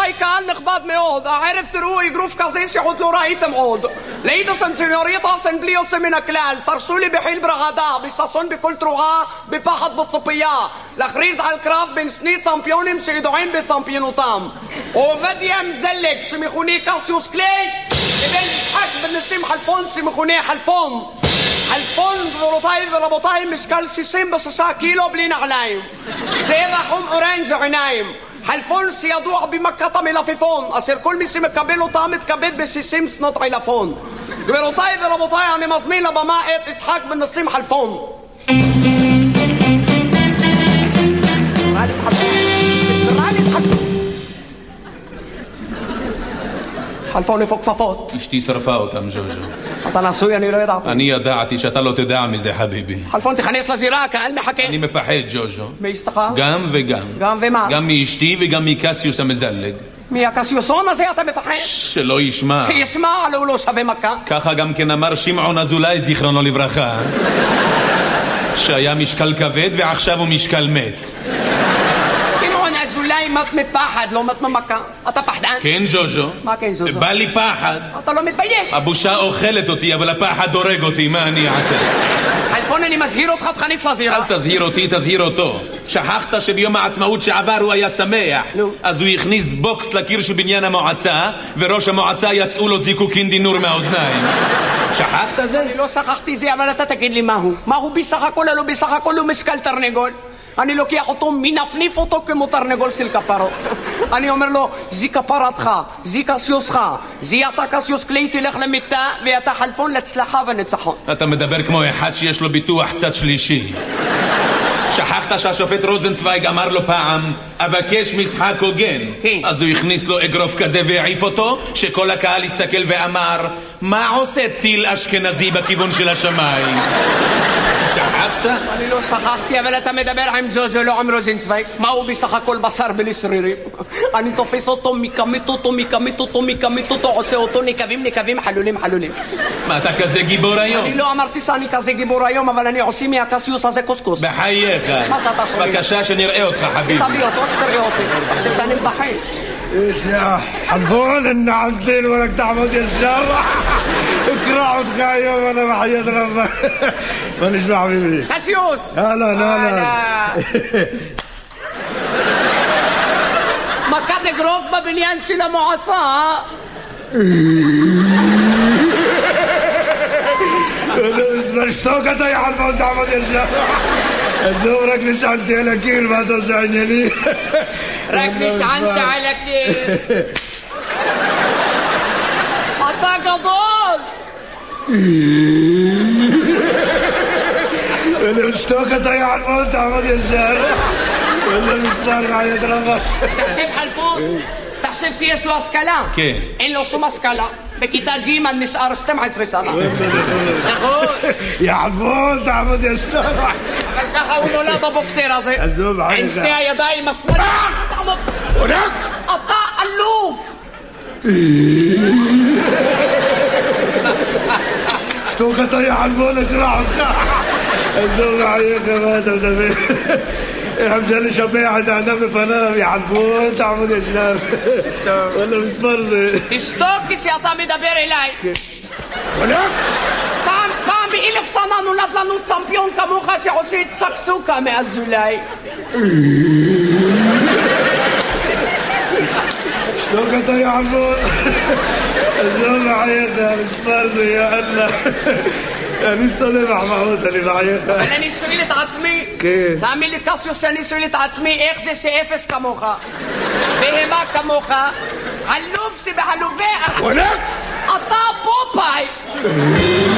רבותיי, קהל נכבד מאוד, הערב תראו אגרוף כזה שעוד לא ראיתם עוד. לידסן סניוריטסן בלי יוצא מן הכלל, תרשו לי בחיל ברעדה, בששון בכל תרועה, בפחד בציפייה, להכריז על קרב בין שני צמפיונים שידועים בצמפיונותם. עובדיה מזלג שמכונה קסיוס קליי, לבין יצחק בן נסים חלפון שמכונה חלפון. חלפון, גבירותיי ורבותיי, משקל 66 קילו בלי נעליים. צבע חום אורנג' עיניים. חלפון שידוע במכת המלפפון, אשר כל מי שמקבל אותה מתכבד ב60 שנות עילפון. גבירותיי ורבותיי, אני מזמין לבמה את יצחק בן נסים חלפון. חלפון איפה כפפות? אשתי שרפה אותם, ז'וז'ו. אתה נשוי, אני לא ידעתי. אני ידעתי שאתה לא תדע מזה, חביבי. חלפון, תכנס לזירה, הקהל מחכה. אני מפחד, ז'וז'ו. מאשתך? גם וגם. גם ומה? גם מאשתי וגם מקסיוס המזלג. מהקסיוסון הזה אתה מפחד? שלא ישמע. שישמע, הוא לא שווה מכה. ככה גם כן אמר שמעון אזולאי, זיכרונו לברכה. שהיה משקל כבד ועכשיו הוא משקל מת. אולי מת מפחד, לא מת ממכה. אתה פחדן? כן, ז'וז'ו. מה כן, ז'וז'ו? בא לי פחד. אתה לא מתבייש? הבושה אוכלת אותי, אבל הפחד הורג אותי, מה אני אעשה? חלפון, אני מזהיר אותך, תכניס לזירה. אל תזהיר אותי, תזהיר אותו. שכחת שביום העצמאות שעבר הוא היה שמח. אז הוא הכניס בוקס לקיר של בניין המועצה, וראש המועצה יצאו לו זיקוקין דינור מהאוזניים. שכחת זה? אני לא שכחתי זה, אבל אתה תגיד לי מהו. מהו בסך הכל, לא בסך הכל הוא משקל תרנגול. אני לוקח אותו, מנפניף אותו כמו תרנגול של כפרות. אני אומר לו, זי כפרתך, זי קסיוסך, זי אתה קסיוס קליי, תלך למיטה, ואתה חלפון להצלחה וניצחון. אתה מדבר כמו אחד שיש לו ביטוח צד שלישי. שכחת שהשופט רוזנצוויג אמר לו פעם, אבקש משחק הוגן. אז הוא הכניס לו אגרוף כזה והעיף אותו, שכל הקהל הסתכל ואמר, מה עושה טיל אשכנזי בכיוון של השמיים? שכחת? אני לא שכחתי, אבל אתה מדבר עם ז'וז'ו, לא עם רוזנצוויג. מה הוא בסך הכל בשר בלי שרירים? אני תופס אותו, מקמית אותו, עושה אותו נקבים, חלולים. מה, אתה כזה גיבור היום? אני לא אמרתי שאני כזה גיבור היום, אבל אני עושה מהקסיוס הזה קוסקוס. בחייך. מה שאתה שומע? בבקשה שנראה אותך, חביבי. תביא אותו, שתראה אותי. תחשב שאני מבחין. ايش يا حلفون ان عدل ولك تعبد يا الشر اقرع وتخايم وانا بحياة ربك مانيش مع حبيبي קסיוס! لا מכת אגרוף בבניין של המועצה. اسمع اشتوكت يا حلفون تعبد يا الشر ازورك نشعنتي على كيل ما توسعني لي רק נשענת על הקיר. אתה גדול. اللي اشتوكت يا حلفون تعبد يا الشر ولا مسمار معي دربك תחשב חלפון, תחשב שיש לו השכלה. כן. אין לו שום השכלה. בכיתה ג' נשאר 12 שנה. נכון. يا حلفون تعبد يا الشر אבל ככה הוא נולד הבוקסר הזה. עם שתי הידיים השמאליות. תעמוד. אתה אלוף. اشتوكت يا حلفون اقرع وتخاع الزوج عليك ما تدبر حمشان شبيعة انا بفنام يا حلفون تعمل يا شباب ولا مسفرزه תשתוק כשאתה מדבר אליי. פעם ב1000 שנה נולד לנו צמפיון כמוך שעושה צ'קסוקה מאזולאי. اشتوكت يا حلفون الزوج عليك مسفرزه يا الله אני שונא מחמאות, אני בעייך. אבל אני שואל את עצמי, תאמין לי קסיוס שאני שואל את עצמי, איך זה שאפס כמוך, בהמה כמוך, עלוב שבעלובי, אתה פופאי.